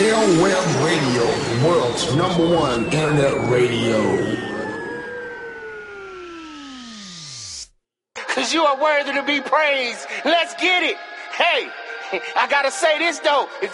Web Radio, the world's #1 internet radio. Cause you are worthy to be praised. Let's get it. Hey, I gotta say this though. If